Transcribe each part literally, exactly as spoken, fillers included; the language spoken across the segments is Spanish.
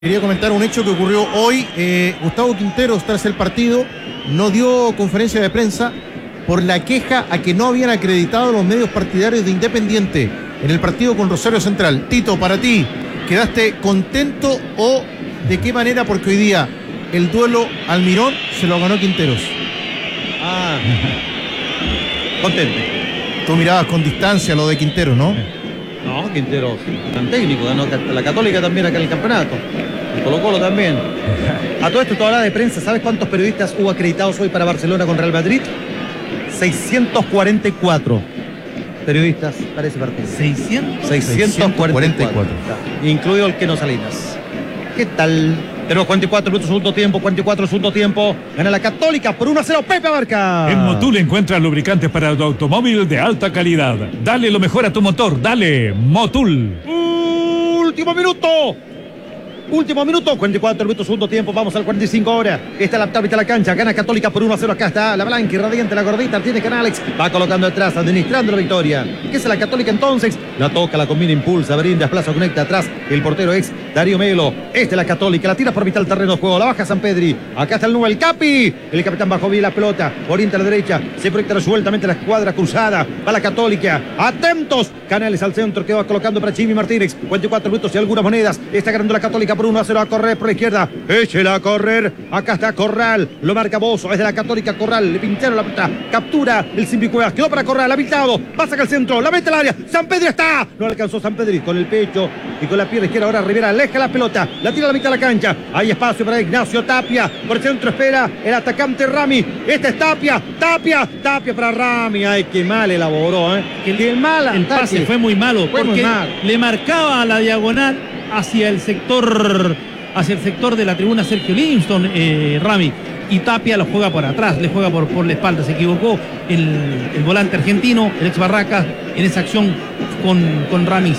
Quería comentar un hecho que ocurrió hoy. Eh, Gustavo Quinteros, tras el partido, no dio conferencia de prensa por la queja a que no habían acreditado los medios partidarios de Independiente en el partido con Rosario Central. Tito, para ti, ¿quedaste contento o de qué manera? Porque hoy día el duelo Almirón se lo ganó Quinteros. Ah, contento. Tú mirabas con distancia lo de Quinteros, ¿no? No, Quinteros, tan técnico, ganó la Católica también acá en el campeonato. El Colo Colo también. A todo esto, toda la de prensa, ¿sabes cuántos periodistas hubo acreditados hoy para Barcelona con Real Madrid? seiscientos cuarenta y cuatro periodistas para ese partido. ¿seiscientos? seiscientos cuarenta y cuatro. Incluido el Keno Salinas. ¿Qué tal? Tenemos cuarenta y cuatro minutos, segundo tiempo, cuarenta y cuatro segundo tiempo. Gana la Católica por uno a cero, Pepe Abarca. En Motul encuentras lubricantes para tu automóvil de alta calidad. Dale lo mejor a tu motor, dale Motul. Último minuto. Último minuto, cuarenta y cuatro minutos, segundo tiempo, vamos al cuarenta y cinco ahora. Está la mitad de la cancha, gana Católica por uno a cero. Acá está la blanca y radiante, la gordita, tiene Canalex, va colocando atrás, administrando la victoria. ¿Qué es la Católica entonces? La toca, la combina, impulsa, brinda, plaza, conecta atrás. El portero ex Darío Melo. Este es la Católica, la tira por mitad del terreno de juego, la baja San Pedri. Acá está el nuevo, el Capi. El capitán bajó bien la pelota, orienta a la derecha, se proyecta resueltamente la escuadra cruzada. Va la Católica, atentos. Canales al centro, que va colocando para Jimmy Martínez. cuarenta y cuatro minutos y algunas monedas. Está ganando la Católica por uno a cero, a correr por la izquierda. Échela a correr. Acá está Corral. Lo marca Bozo. Es de la Católica Corral. Le pincharon la pelota. Captura el Simbi Cuevas. Quedó para Corral. Habilitado. Va a sacar el centro. La mete al área. San Pedro está. No alcanzó San Pedro con el pecho y con la pierna izquierda. Ahora Rivera aleja la pelota. La tira a la mitad de la cancha. Hay espacio para Ignacio Tapia. Por el centro espera el atacante Rami. Este es Tapia. Tapia. Tapia para Rami. Ay, qué mal elaboró, ¿eh? Qué mal. El pase fue muy malo. Fue porque muy mal. Le marcaba a la diagonal hacia el sector hacia el sector de la tribuna Sergio Livingston, eh, Rami, y Tapia lo juega por atrás, le juega por, por la espalda. Se equivocó el, el volante argentino, el ex Barracas, en esa acción con, con Ramis.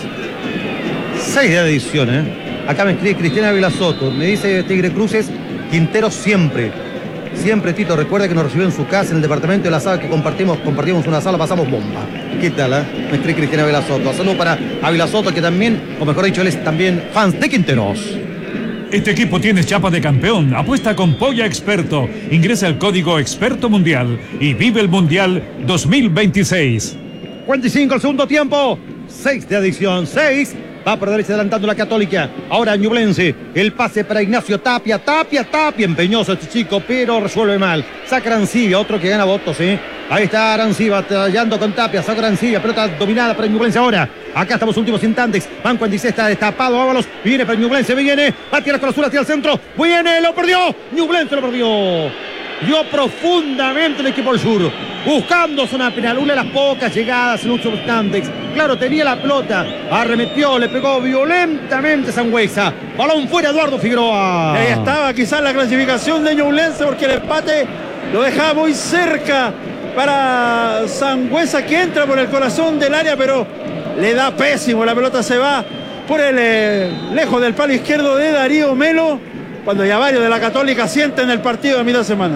Seis de edición, ¿eh? Acá me escribe Cristiana Vilasoto. Me dice Tigre Cruces, Quintero siempre. Siempre, Tito, recuerda que nos recibió en su casa, en el departamento de la sala que compartimos, compartimos una sala, pasamos bomba. ¿Qué tal, eh? Me escribe Cristiana Vilasoto. Saludos para Vilasoto, que también, o mejor dicho, él es también fans de Quinteros. Este equipo tiene chapa de campeón. Apuesta con Polla Experto. Ingresa el código Experto Mundial y vive el Mundial dos mil veintiséis. cuarenta y cinco el segundo tiempo. seis de adición. seis. Va por derecha adelantando la Católica. Ahora Ñublense. El pase para Ignacio Tapia. Tapia, Tapia. Empeñoso este chico, pero resuelve mal. Saca Arancibia, otro que gana votos, ¿eh? Ahí está Arancibia, batallando con Tapia. Saca Arancibia, pelota dominada para Ñublense ahora. Acá estamos últimos instantes. Van cuando dice está destapado. Ábalos. Viene para Ñublense, viene. Va a tirar con la azul hacia el centro. Viene, lo perdió. Ñublense lo perdió. Dio profundamente el equipo del sur, buscando zona penal, una de las pocas llegadas en últimos instantes. Claro, tenía la pelota, arremetió, le pegó violentamente Sangüesa. Balón fuera, Eduardo Figueroa. Ahí estaba quizás la clasificación de Ñublense, porque el empate lo dejaba muy cerca para Sangüesa, que entra por el corazón del área, pero le da pésimo. La pelota se va por el eh, lejos del palo izquierdo de Darío Melo, cuando ya varios de la Católica sienten el partido de mitad de semana.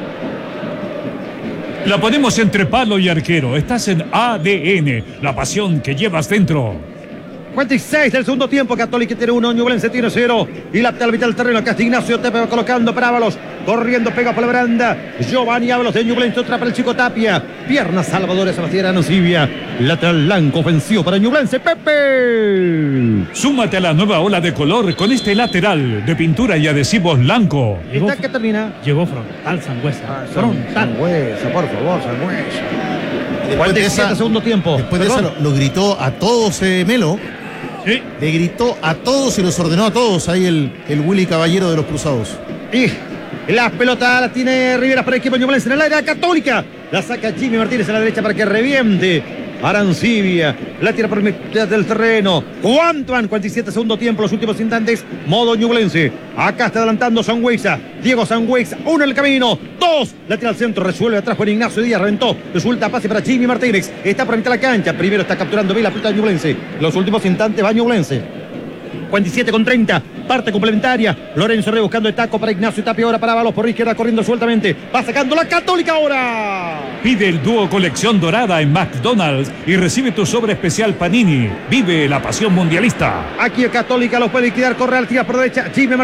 La ponemos entre palo y arquero. Estás en A D N, la pasión que llevas dentro. cuarenta y seis del segundo tiempo. Católica tiene uno, Ñublense tiene cero. Y la mitad del terreno. Acá está Ignacio Tapia va colocando para Ábalos. Corriendo, pega por la baranda. Giovanni Ábalos de Ñublense. Otra para el chico Tapia. Piernas salvadores, Sebastián Arancibia. Lateral blanco ofensivo para Ñublense. Pepe. Súmate a la nueva ola de color con este lateral de pintura y adhesivos blanco. Llegó, Está que termina. llegó frontal Sangüesa. Ah, frontal. Sangüesa, por favor, Sangüesa. Después de esa, segundo tiempo. después de eso lo, lo gritó a todos, eh, Melo. Sí. Le gritó a todos y los ordenó a todos ahí el, el Willy Caballero de los Cruzados. Y la pelota la tiene Rivera para el equipo Ñublense en el área Católica. La saca Jimmy Martínez a la derecha para que reviente. Arancibia la tira por mitad del terreno. ¿Cuánto van? cuarenta y siete segundo tiempo, los últimos instantes. Modo Ñublense. Acá está adelantando Sangüesa. Diego Sangüesa, uno en el camino. Dos. La tira al centro, resuelve atrás con Ignacio Díaz. Reventó. Resulta pase para Jimmy Martínez. Está por mitad de la cancha. Primero está capturando bien la pelota de Ñublense. Los últimos instantes va Ñublense. cuarenta y siete con treinta. Parte complementaria. Lorenzo Rey buscando el taco para Ignacio Tapia. Ahora para Ábalos por izquierda corriendo sueltamente. Va sacando la Católica ahora. Pide el dúo colección dorada en McDonald's y recibe tu sobre especial Panini. Vive la pasión mundialista. Aquí el Católica lo puede liquidar. Corre al tira por derecha. Jimmy